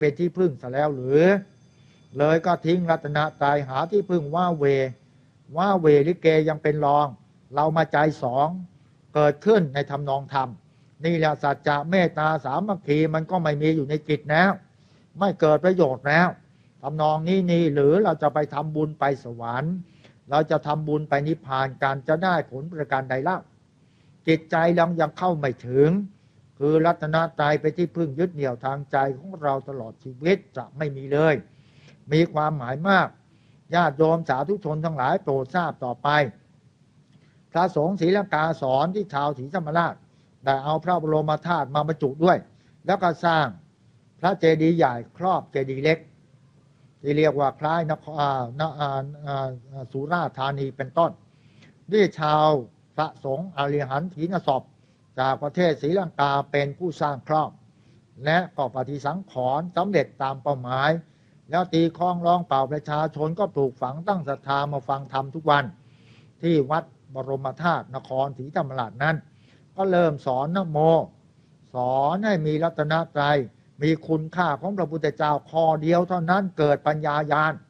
เป็นที่พึ่งซะแล้วหรือเลยก็ทิ้งรัตนตรัยหาที่พึ่งว่าเวลิเกยังเป็นรองเรามาใจสองเกิดขึ้นในทำนองธรรมนี่แหละสัจจะเมตตาสามัคคีมันก็ไม่มีอยู่ในจิตแล้วไม่เกิดประโยชน์แล้วทำนองนี้หรือเราจะไปทำบุญไปสวรรค์เราจะทำบุญไปนิพพานการจะได้ผลประการใดเล่าจิตใจเรายังเข้าไม่ถึงคือรัตนตรัยไปที่พึ่งยึดเหนี่ยวทางใจของเราตลอดชีวิตจะไม่มีเลยมีความหมายมากญาติโยมสาธุชนทั้งหลายโปรดทราบต่อไปพระสงฆ์ศรีลังกาสอนที่ชาวศรีธรรมราชได้เอาพระบรมธาตุมาบรรจุด้วยแล้วก็สร้างพระเจดีย์ใหญ่ครอบเจดีย์เล็กที่เรียกว่าคล้ายสุราษฎร์ธานีเป็นต้นที่ชาวพระสงฆ์อริหันถีนศพจากประเทศศรีลังกาเป็นผู้สร้างครอบและก็ปฏิสังขรณ์สำเร็จตามเป้าหมายแล้วตีคล้องร้องเป่าประชาชนก็ปลูกฝังตั้งศรัทธามาฟังธรรมทุกวันที่วัดบรมธาตุนครศรีธรรมราชนั้นก็เริ่มสอนนะโมสอนให้มีรัตนตรัยมีคุณค่าของพระพุทธเจ้าข้อเดียวเท่านั้นเกิดปัญญาญาณ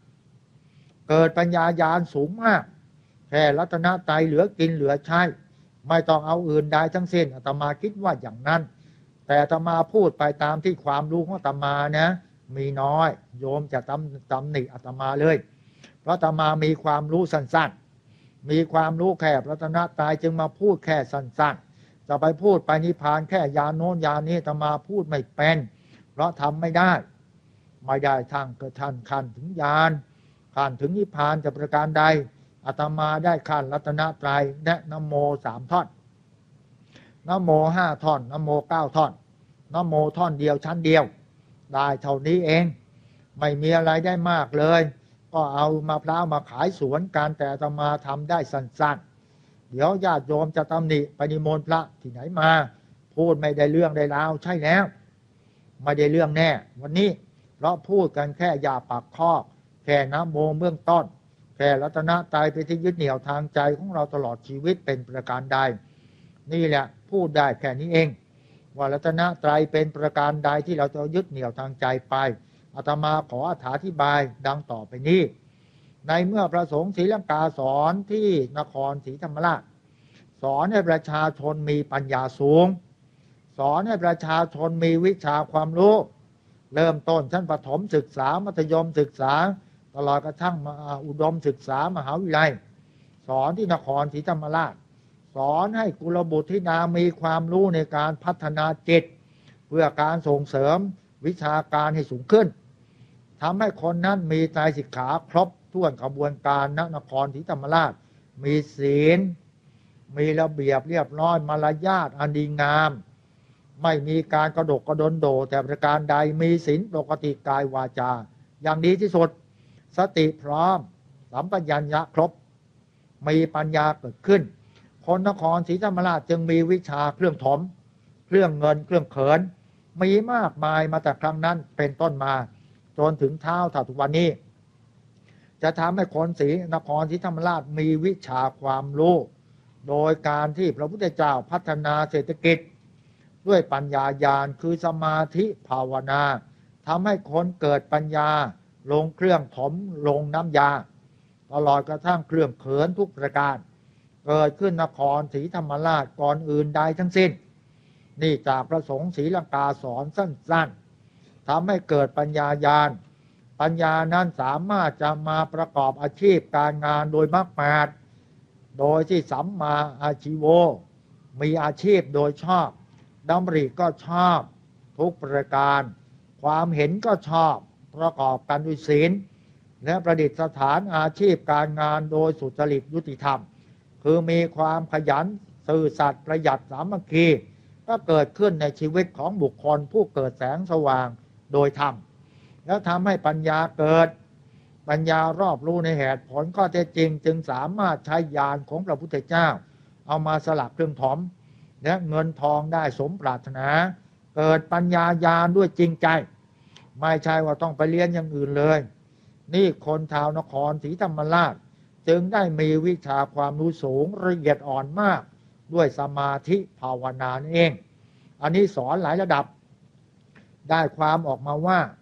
สูงมากแค่รัตนตรัยเหลือกินเหลือใช้ไม่ต้องเอาอื่นใดทั้งสิ้นอาตมาคิดว่าอย่างนั้นแต่อาตมาพูดไปตามที่ความรู้ของอาตมานะมีน้อยโยมจะตำหนิอาตมาเลยเพราะอาตมามีความรู้สั้นๆมีความรู้แค่รัตนตรัยจึงมาพูดแค่สั้นๆจะไปพูดไปนิพพานแค่ยานโน้นยานนี้อาตมาพูดไม่เป็นเพราะทำไม่ได้ทางเกิดท่านขั้นถึงญาณขั้นถึงนิพพานจะประการใดอาตมาได้ขั้นรัตนตรัยและนะโม3 ท่อนนะโม5 ท่อนนะโม9 ท่อนนะโมท่อนเดียวชั้นเดียวได้เท่านี้เองไม่มีอะไรได้มากเลยก็เอามะพร้าวมาขายสวนกันแต่อาตมาทำได้สั้นๆเดี๋ยวญาติโยมจะตำหนิไปนิมนต์พระที่ไหนมาพูดไม่ได้เรื่องได้ราวใช่แล้วไม่ได้เรื่องแน่วันนี้เพราะพูดกันแค่ยาปากคอกแค่นะโมเบื้องต้นแค่รัตนตรัยไปที่ยึดเหนี่ยวทางใจของเราตลอดชีวิตเป็นประการใดนี่แหละพูดได้แค่นี้เองว่ารัตนตรัยเป็นประการใดที่เราจะยึดเหนี่ยวทางใจไปอาตมาขออธิบายดังต่อไปนี้ในเมื่อพระสงฆ์ศรีลังกาสอนที่นครศรีธรรมราชสอนให้ประชาชนมีปัญญาสูงสอนให้ประชาชนมีวิชาความรู้เริ่มต้นชั้นประถมศึกษามัธยมศึกษาตลอดกระทั่งอุดมศึกษามหาวิทยาลัยสอนที่นครศรีธรรมราชสอนให้กุลบุตรธิดามีความรู้ในการพัฒนาจิตเพื่อการส่งเสริมวิชาการให้สูงขึ้นทำให้คนนั้นมีไตรสิกขาครบถ้วนกระบวนการนครศรีธรรมราชมีศีลมีระเบียบเรียบร้อยมารยาทอันดีงามไม่มีการกระดกกระดนโดแต่ประการใดมีศีลปกติกายวาจาอย่างดีที่สุดสติพร้อมสัมปชัญญะครบมีปัญญาเกิดขึ้นคนนครศรีธรรมราชจึงมีวิชาเครื่องถมเครื่องเงินเครื่องเขินมีมากมายมาแต่ครั้งนั้นเป็นต้นมาจนถึงเท้าทุกวันนี้จะทำให้คนนครศรีธรรมราชมีวิชาความรู้โดยการที่พระพุทธเจ้าพัฒนาเศรษฐกิจด้วยปัญญาญาณคือสมาธิภาวนาทำให้คนเกิดปัญญาลงเครื่องถมลงน้ำยาตลอดกระทั่งเครื่องเขินทุกประการเกิดขึ้นนครศรีธรรมราชก่อนอื่นใดทั้งสิ้นนี่จากพระสงฆ์ศรีลังกาสอนสั้นๆทำให้เกิดปัญญาญาณปัญญานั้นสามารถจะมาประกอบอาชีพการงานโดยมรรคแปดโดยที่สัมมาอาชีโวมีอาชีพโดยชอบดำริก็ชอบทุกประการความเห็นก็ชอบประกอบกันด้วยศีลและประดิษฐานอาชีพการงานโดยสุจริตยุติธรรมคือมีความขยันซื่อสัตย์ประหยัดสามัคคีก็เกิดขึ้นในชีวิตของบุคคลผู้เกิดแสงสว่างโดยธรรมแล้วทำให้ปัญญาเกิดปัญญารอบรู้ในเหตุผลข้อเท็จจริงจึงสามารถใช้ญาณของพระพุทธเจ้าเอามาสลักเครื่องถมและเงินทองได้สมปรารถนาเกิดปัญญาญาณด้วยจริงใจไม่ใช่ว่าต้องไปเรียนอย่างอื่นเลยนี่คนชาวนครศรีธรรมราชจึงได้มีวิชาความรู้สูงละเอียดอ่อนมากด้วยสมาธิภาวนาเองอันนี้สอนหลายระดับได้ความออกมาว่า